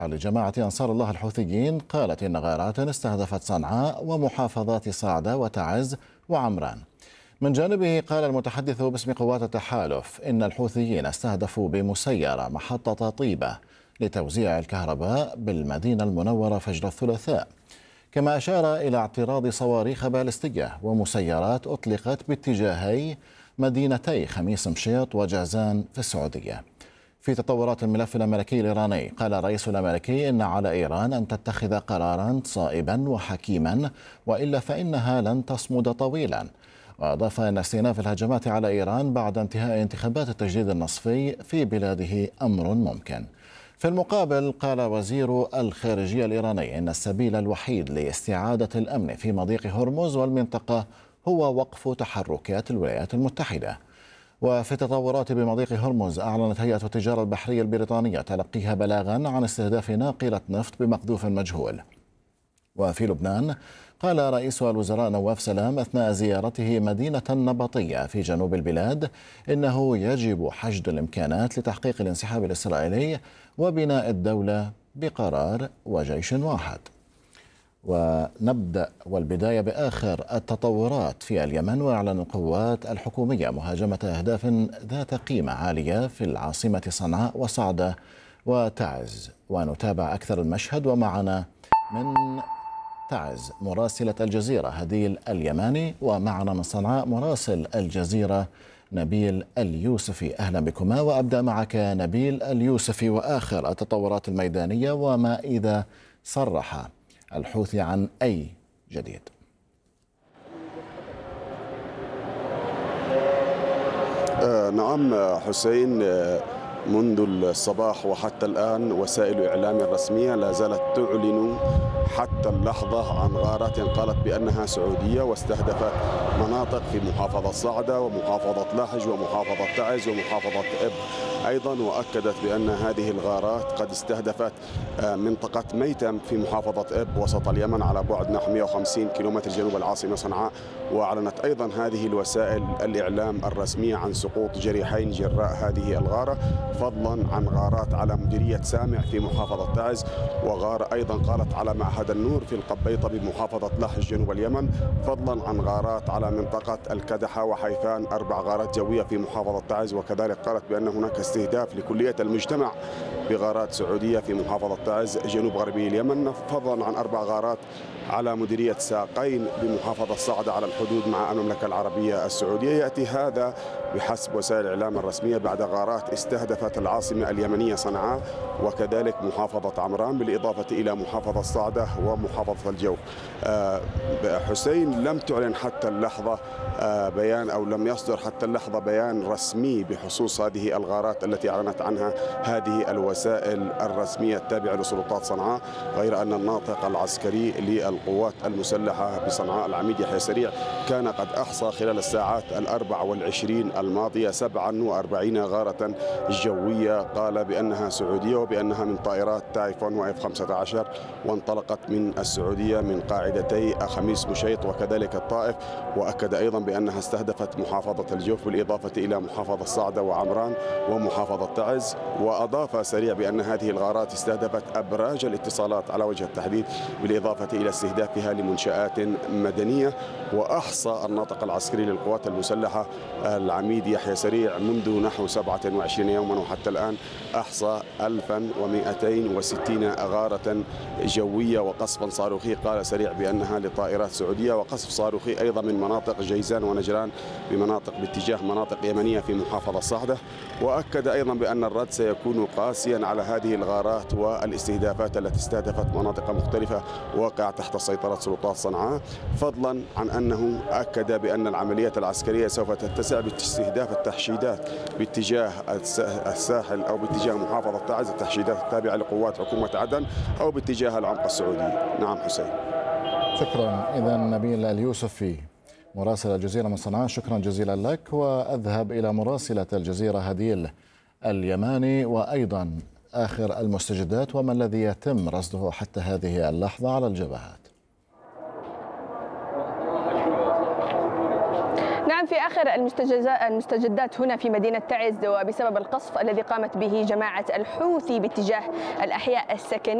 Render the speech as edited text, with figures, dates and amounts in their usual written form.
لجماعة أنصار الله الحوثيين قالت إن غارات استهدفت صنعاء ومحافظات صعدة وتعز وعمران. من جانبه قال المتحدث باسم قوات التحالف إن الحوثيين استهدفوا بمسيرة محطة طيبة لتوزيع الكهرباء بالمدينة المنورة فجر الثلاثاء، كما أشار إلى اعتراض صواريخ باليستية ومسيرات أطلقت باتجاهي مدينتي خميس مشيط وجازان في السعودية. في تطورات الملف الأمريكي الإيراني قال الرئيس الأمريكي إن على إيران أن تتخذ قرارا صائبا وحكيما وإلا فإنها لن تصمد طويلا. وأضاف أن استئناف الهجمات على إيران بعد انتهاء انتخابات التجديد النصفي في بلاده أمر ممكن. في المقابل قال وزير الخارجية الإيراني إن السبيل الوحيد لاستعادة الأمن في مضيق هرمز والمنطقة هو وقف تحركات الولايات المتحدة. وفي التطورات بمضيق هرمز أعلنت هيئة التجارة البحرية البريطانية تلقيها بلاغا عن استهداف ناقلة نفط بمقذوف مجهول. وفي لبنان قال رئيس الوزراء نواف سلام أثناء زيارته مدينة نبطية في جنوب البلاد إنه يجب حشد الإمكانات لتحقيق الانسحاب الإسرائيلي وبناء الدولة بقرار وجيش واحد. ونبدأ والبداية بآخر التطورات في اليمن. وأعلن القوات الحكومية مهاجمة أهداف ذات قيمة عالية في العاصمة صنعاء وصعدة وتعز. ونتابع أكثر المشهد ومعنا من تعز مراسلة الجزيرة هديل اليماني، ومعنا من صنعاء مراسل الجزيرة نبيل اليوسفي. أهلا بكما، وأبدأ معك نبيل اليوسفي وآخر التطورات الميدانية، وما إذا صرح الحوثي عن أي جديد؟ نعم حسين، منذ الصباح وحتى الآن وسائل الإعلام الرسمية لا زالت تعلن حتى اللحظة عن غارات قالت بأنها سعودية واستهدفت مناطق في محافظة صعدة ومحافظة لحج ومحافظة تعز ومحافظة إب أيضا، وأكدت بأن هذه الغارات قد استهدفت منطقة ميتم في محافظة إب وسط اليمن على بعد نحو 150 كيلومتر جنوب العاصمة صنعاء. وأعلنت أيضا هذه الوسائل الإعلام الرسمية عن سقوط جريحين جراء هذه الغارة، فضلا عن غارات على مديرية سامع في محافظة تعز، وغارة أيضا قالت على معهد النور في القبيطة بمحافظة لحج جنوب اليمن، فضلا عن غارات على منطقة الكدحة وحيفان 4 غارات جوية في محافظة تعز. وكذلك قالت بأن هناك استهداف لكلية المجتمع بغارات سعودية في محافظة تعز جنوب غربي اليمن، فضلا عن 4 غارات على مديرية ساقين بمحافظة صعدة على الحدود مع المملكة العربية السعودية. يأتي هذا بحسب وسائل الإعلام الرسمية بعد غارات استهدفت العاصمة اليمنية صنعاء وكذلك محافظة عمران بالإضافة إلى محافظة صعدة ومحافظة الجوف. حسين، لم تعلن حتى اللحظة بيان أو لم يصدر حتى اللحظة بيان رسمي بخصوص هذه الغارات التي أعلنت عنها هذه الوسائل الرسمية التابعة لسلطات صنعاء، غير أن الناطق العسكري للقوات المسلحة بصنعاء العميد يحيى سريع كان قد أحصى خلال الساعات 24 الماضية 47 غارة جوية قال بأنها سعودية وبأنها من طائرات تايفون واف 15 وانطلقت من السعودية من قاعدتي خميس مشيط وكذلك الطائف. وأكد أيضا بأنها استهدفت محافظة الجوف بالإضافة إلى محافظة صعدة وعمران ومحافظة تعز. وأضاف سريع بأن هذه الغارات استهدفت أبراج الاتصالات على وجه التحديد بالإضافة إلى استهدافها لمنشآت مدنية. وأحصى الناطق العسكري للقوات المسلحة العميد يحيى سريع منذ نحو 27 يوما وحتى الآن أحصى 1260 غارة جوية وقصفا صاروخي قال سريع بأنها لطائرات سعودية، وقصف صاروخي أيضا من مناطق جيزان ونجران بمناطق باتجاه مناطق يمنية في محافظة صعدة. وأكد أيضا بأن الرد سيكون قاسيا على هذه الغارات والاستهدافات التي استهدفت مناطق مختلفة وقع تحت سيطرة سلطات صنعاء، فضلا عن أنه أكد بأن العمليات العسكرية سوف تتسع باستهداف التحشيدات باتجاه الساحل أو باتجاه محافظة تعز، التحشيدات التابعة لقوات حكومة عدن أو باتجاه العمق السعودي. نعم حسين. شكرا. إذا نبيل اليوسفي مراسل الجزيرة من صنعاء، شكرا جزيلا لك. وأذهب إلى مراسلة الجزيرة هديل اليماني وأيضا آخر المستجدات وما الذي يتم رصده حتى هذه اللحظة على الجبهات. نعم، في آخر المستجدات هنا في مدينة تعز وبسبب القصف الذي قامت به جماعة الحوثي باتجاه الأحياء السكنية